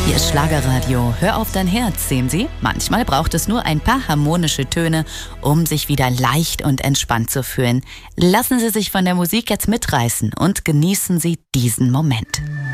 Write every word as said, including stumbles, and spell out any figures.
Hier ist Schlagerradio. Hör auf dein Herz, sehen Sie? Manchmal braucht es nur ein paar harmonische Töne, um sich wieder leicht und entspannt zu fühlen. Lassen Sie sich von der Musik jetzt mitreißen und genießen Sie diesen Moment.